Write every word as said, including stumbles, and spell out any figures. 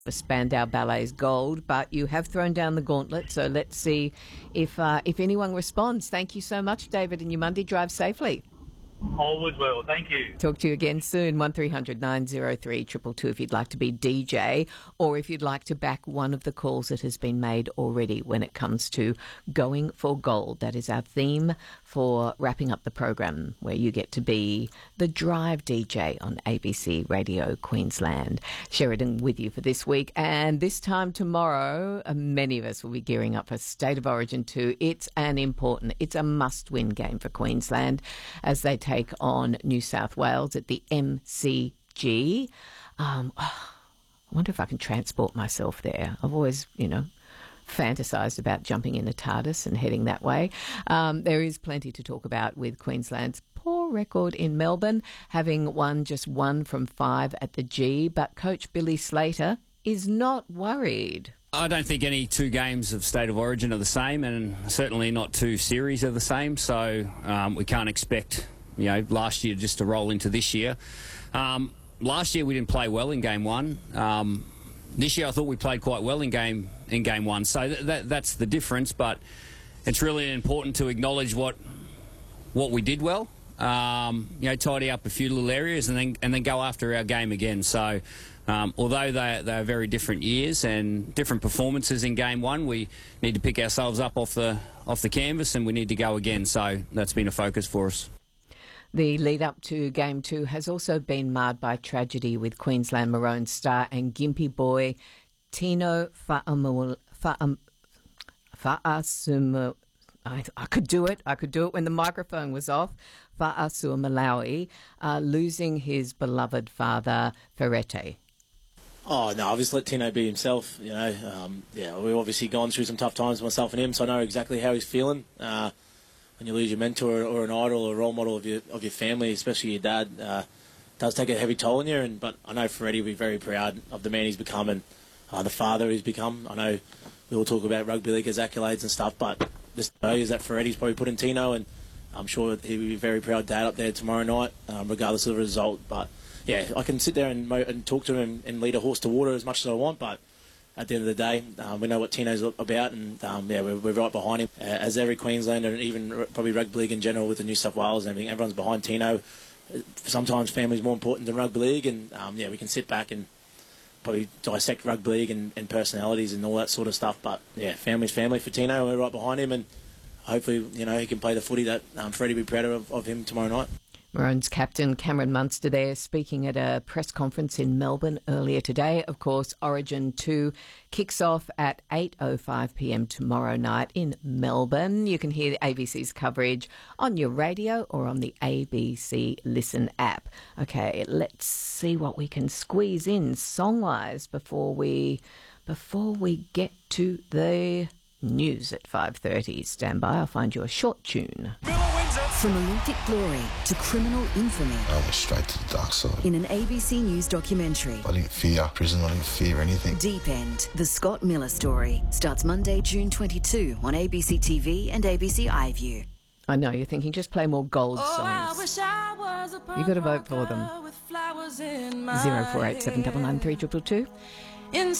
for Spandau Ballet's gold, but you have thrown down the gauntlet, so let's see if uh, if anyone responds. Thank you so much, David, and your Monday drive safely. Always will. Thank you. Talk to you again soon. one three hundred nine oh three two two two if you'd like to be D J, or if you'd like to back one of the calls that has been made already when it comes to going for gold. That is our theme for wrapping up the program, where you get to be the drive D J on A B C Radio Queensland. Sheridan with you for this week, and this time tomorrow, uh, many of us will be gearing up for State of Origin two. It's an important, it's a must-win game for Queensland as they take take on New South Wales at the M C G. Um, oh, I wonder if I can transport myself there. I've always, you know, fantasised about jumping in a TARDIS and heading that way. Um, there is plenty to talk about with Queensland's poor record in Melbourne, having won just one from five at the G, but Coach Billy Slater is not worried. I don't think any two games of State of Origin are the same, and certainly not two series are the same, so um, we can't expect, you know, last year just to roll into this year. Um, last year we didn't play well in game one. Um, this year I thought we played quite well in game in game one. So th- that, that's the difference. But it's really important to acknowledge what what we did well. Um, you know, tidy up a few little areas and then and then go after our game again. So um, although they they are very different years and different performances in game one, we need to pick ourselves up off the off the canvas and we need to go again. So that's been a focus for us. The lead-up to Game two has also been marred by tragedy, with Queensland Maroon star and Gympie boy Tino Fa'asumu. I, I could do it. I could do it when the microphone was off. Fa'asuamaleaui uh, losing his beloved father, Ferete. Oh, no, I've just let Tino be himself, you know. Um, yeah, we've obviously gone through some tough times, myself and him, so I know exactly how he's feeling. Uh, when you lose your mentor or an idol or a role model of your of your family, especially your dad, uh, does take a heavy toll on you. And but I know Freddie will be very proud of the man he's become and uh, the father he's become. I know we all talk about rugby league as accolades and stuff, but just know is that Freddie's probably put in Tino, and I'm sure he'll be a very proud dad up there tomorrow night, um, regardless of the result. But yeah, I can sit there and, mo- and talk to him and, and lead a horse to water as much as I want, but at the end of the day, um, we know what Tino's about, and um, yeah, we're, we're right behind him. Uh, as every Queenslander, and even r- probably rugby league in general with the New South Wales and everything, everyone's behind Tino. Sometimes family's more important than rugby league, and um, yeah, we can sit back and probably dissect rugby league and, and personalities and all that sort of stuff. But yeah, family's family for Tino. We're right behind him, and hopefully, you know, he can play the footy that um, Freddie will be proud of, of him tomorrow night. Maroons captain Cameron Munster there, speaking at a press conference in Melbourne earlier today. Of course, Origin two kicks off at eight oh five p.m. tomorrow night in Melbourne. You can hear the A B C's coverage on your radio or on the A B C Listen app. Okay, let's see what we can squeeze in song-wise before we before we get to the news at five thirty. Stand by, I'll find you a short tune. From Olympic glory to criminal infamy. I went straight to the dark side. In an A B C News documentary. I didn't fear prison, I didn't fear anything. Deep End, the Scott Miller story, starts Monday, June twenty-second on A B C T V and A B C iView. I know, you're thinking, just play more gold songs. Oh, I wish I was a you got to vote for them. with flowers in my zero four eight seven nine nine three two two two. In